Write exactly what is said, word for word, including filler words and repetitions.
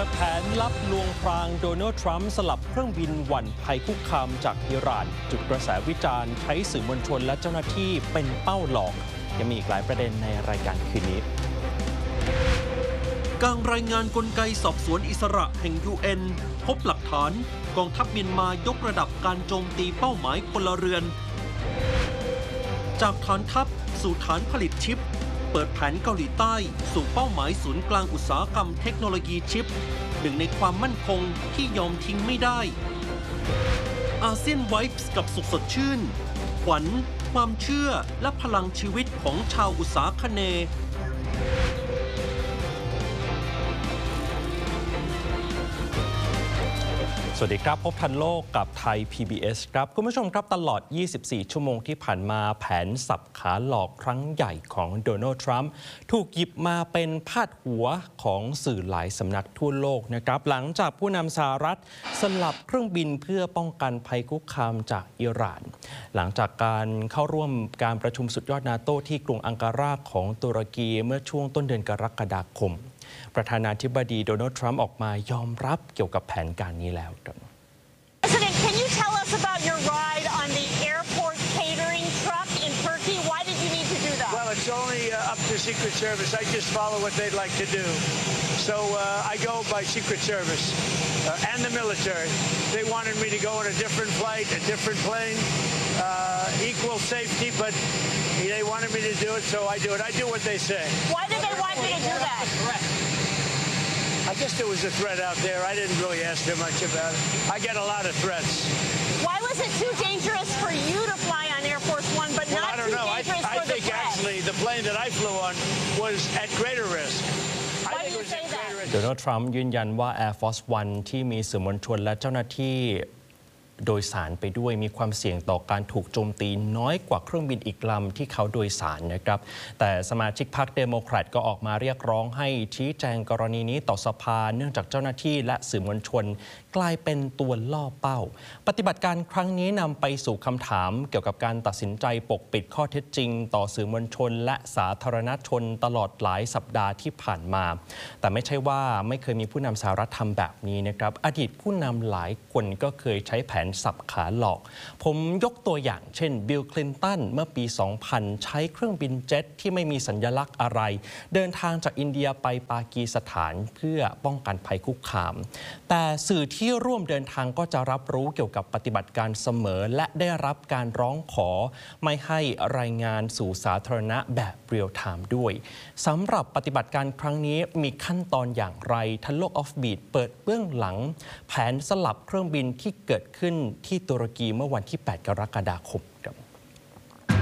ดแผนลับลวงพรางโดนัลด์ทรัมป์สลับเครื่องบินหวั่นภัยคุกคามจากอิหร่านจุดกระแสวิจารณ์ใช้สื่อมวลชนและเจ้าหน้าที่เป็นเป้าหลอกยังมีอีกหลายประเด็นในรายการคืนนี้การรายงานกลไกสอบสวนอิสระแห่ง ยู เอ็น พบหลักฐานกองทัพเมียนมายกระดับการโจมตีเป้าหมายพลเรือนจากฐานทัพสู่ฐานผลิตชิปเปิดแผนเกาหลีใต้สู่เป้าหมายศูนย์กลางอุตสาหกรรมเทคโนโลยีชิปหนึ่งในความมั่นคงที่ยอมทิ้งไม่ได้อาเซียนไวป์กับสุขสดชื่นขวัญความเชื่อและพลังชีวิตของชาวอุตสาคเนย์สวัสดีครับพบทันโลกกับไทย พี บี เอส ครับคุณผู้ชมครับตลอดยี่สิบสี่ชั่วโมงที่ผ่านมาแผนสับขาหลอกครั้งใหญ่ของโดนัลด์ทรัมป์ถูกหยิบมาเป็นพาดหัวของสื่อหลายสำนักทั่วโลกนะครับหลังจากผู้นำสหรัฐสลับเครื่องบินเพื่อป้องกันภัยคุกคามจากอิหร่านหลังจากการเข้าร่วมการประชุมสุดยอดนาโต้ที่กรุงอังการาของตุรกีเมื่อช่วงต้นเดือนกรกฎาคมประธานาธิบดีโดนัลด์ทรัมป์ออกมายอมรับเกี่ยวกับแผนการนี้แล้วครับ President, can you tell us about your ride on the airport catering truck in Turkey? Why did you need to do that? Well, it's only uh, up to Secret Service. I just follow what they'd like to do. So uh, I go by Secret Service uh, and the military. They wanted me to go on a different flight, a different plane, uh, equal safety, but they wanted me to do it, so I do it. I do what they say. Why did they want you to do that? I guess there was a threat out there. I didn't really ask them much about it. I get a lot of threats. Why was it too dangerous for you to fly on Air Force One, but well, not I don't too know. dangerous I, I for think the press? actually the plane that I flew on was at greater risk. Why I think do you it was say at that? greater risk. โดนัลด์ทรัมป์ยืนยันว่า Air Force One ที่มีสื่อมวลชนและเจ้าหน้าที่โดยสารไปด้วยมีความเสี่ยงต่อการถูกโจมตีน้อยกว่าเครื่องบินอีกลำที่เขาโดยสารนะครับแต่สมาชิกพรรคเดโมแครตก็ออกมาเรียกร้องให้ชี้แจงกรณีนี้ต่อสภาเนื่องจากเจ้าหน้าที่และสื่อมวลชนกลายเป็นตัวล่อเป้าปฏิบัติการครั้งนี้นำไปสู่คำถามเกี่ยวกับการตัดสินใจปกปิดข้อเท็จจริงต่อสื่อมวลชนและสาธารณชนตลอดหลายสัปดาห์ที่ผ่านมาแต่ไม่ใช่ว่าไม่เคยมีผู้นำสหรัฐทำแบบนี้นะครับอดีตผู้นำหลายคนก็เคยใช้แผนสับขาหลอกผมยกตัวอย่างเช่นบิลคลินตันเมื่อปี สองพัน ใช้เครื่องบินเจ็ตที่ไม่มีสัญลักษณ์อะไรเดินทางจากอินเดียไปปากีสถานเพื่อป้องกันภัยคุกคามแต่สื่อที่ร่วมเดินทางก็จะรับรู้เกี่ยวกับปฏิบัติการเสมอและได้รับการร้องขอไม่ให้รายงานสู่สาธารณะแบบเรียลไทม์ด้วยสำหรับปฏิบัติการครั้งนี้มีขั้นตอนอย่างไรทันโลกออฟบีทเปิดเบื้องหลังแผนสลับเครื่องบินที่เกิดขึ้นที่ตุรกีเมื่อวันที่ แปด กรกฎาคมครับ